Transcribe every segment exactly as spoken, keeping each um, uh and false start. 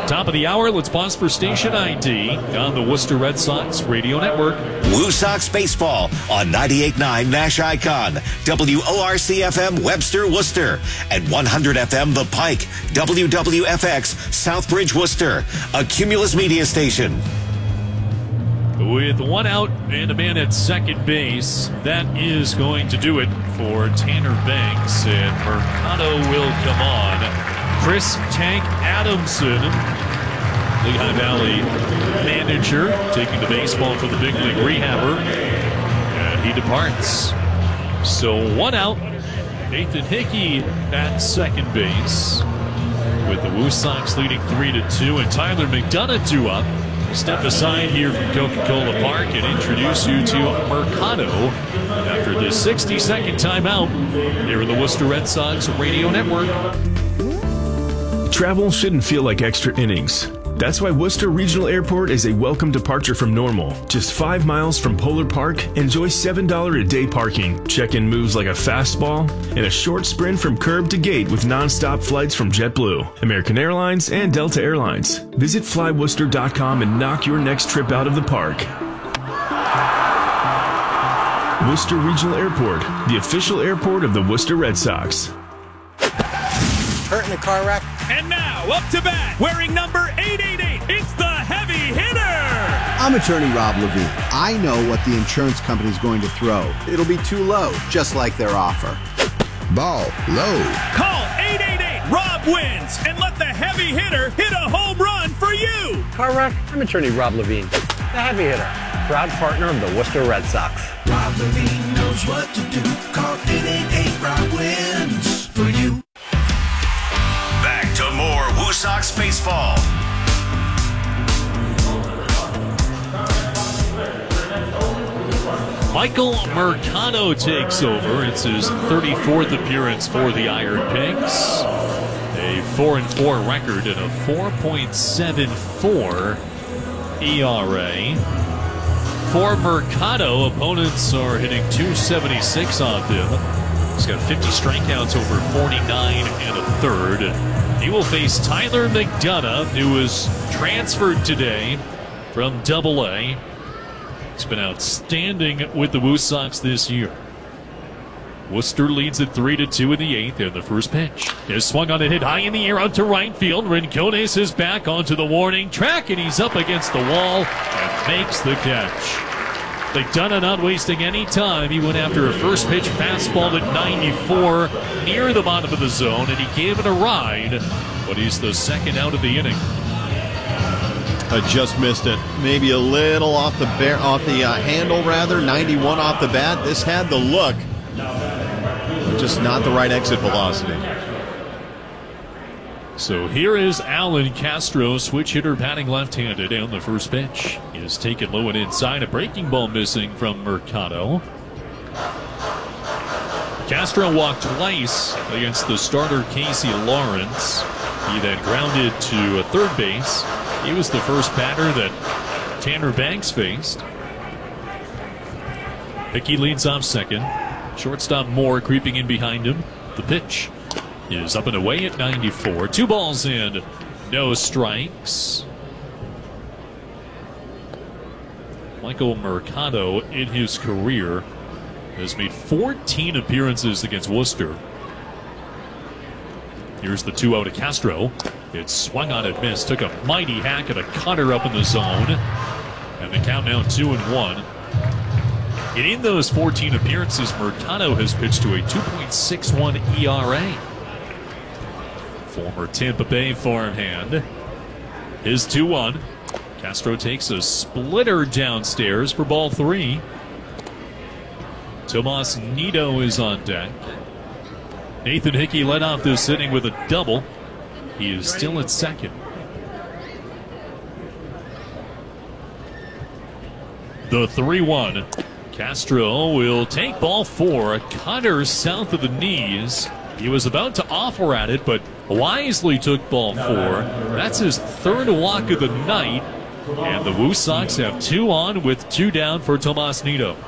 Top of the hour, let's pause for station I D on the Worcester Red Sox Radio Network. Woo Sox Baseball on ninety-eight point nine Nash Icon, W O R C F M Webster, Worcester, and one hundred F M The Pike, W W F X Southbridge, Worcester, a Cumulus media station. With one out and a man at second base, that is going to do it for Tanner Banks, and Mercado will come on. Chris Tank Adamson, Lehigh Valley manager, taking the baseball for the big league rehabber, and he departs. So one out, Nathan Hickey at second base, with the Woo Sox leading three to two, and Tyler McDonough two up. Step aside here from Coca-Cola Park and introduce you to Mercado after the sixty-second timeout here in the Worcester Red Sox Radio Network. Travel shouldn't feel like extra innings. That's why Worcester Regional Airport is a welcome departure from normal. Just five miles from Polar Park, enjoy seven dollars a day parking, check-in moves like a fastball, and a short sprint from curb to gate with non-stop flights from JetBlue, American Airlines, and Delta Airlines. Visit fly worcester dot com and knock your next trip out of the park. Worcester Regional Airport, the official airport of the Worcester Red Sox. Hurt in the car wreck? And now, up to bat, wearing number eight eighty-eight, it's the heavy hitter! I'm attorney Rob Levine. I know what the insurance company's going to throw. It'll be too low, just like their offer. Ball low. Call eight eight eight, Rob wins, and let the heavy hitter hit a home run for you! Car wreck? I'm attorney Rob Levine, the heavy hitter, proud partner of the Worcester Red Sox. Rob Levine knows what to do. Call eight eight eight, Rob wins for you. Back to more Woo Sox baseball. Michael Mercado takes over. It's his thirty-fourth appearance for the Iron Pigs. A four and four record and a four point seven four E R A. For Mercado, opponents are hitting two seventy-six off him. He's got fifty strikeouts over forty-nine and a third. He will face Tyler McDonough, who was transferred today from Double A. He's been outstanding with the Woo Sox this year. Worcester leads at three to two in the eighth, and the first pitch is swung on and hit high in the air out to right field. Rincones is back onto the warning track, and he's up against the wall and makes the catch. McDonough not wasting any time. He went after a first pitch fastball at ninety-four near the bottom of the zone, and he gave it a ride, but he's the second out of the inning. I just missed it. Maybe a little off the bear, off the uh, handle, rather. ninety-one off the bat. This had the look, just not the right exit velocity. So here is Alan Castro, switch hitter, batting left-handed, and the first pitch is taken low and inside. A breaking ball missing from Mercado. Castro walked twice against the starter Casey Lawrence. He then grounded to a third base. He was the first batter that Tanner Banks faced. Hickey leads off second. Shortstop Moore creeping in behind him. The pitch is up and away at ninety-four. Two balls in, no strikes. Michael Mercado in his career has made fourteen appearances against Worcester. Here's the two oh to Castro. It swung on and missed. Took a mighty hack at a cutter up in the zone. And the count now two and one. And in those fourteen appearances, Mercado has pitched to a two point six one E R A. Former Tampa Bay farmhand. His two one. Castro takes a splitter downstairs for ball three. Tomas Nido is on deck. Nathan Hickey led off this inning with a double. He is still at second. The three one. Castro will take ball four. A cutter south of the knees. He was about to offer at it, but wisely took ball four. That's his third walk of the night. And the Woo Sox have two on with two down for Tomas Nido.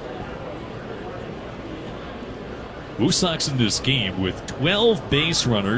Woo Sox in this game with twelve base runners.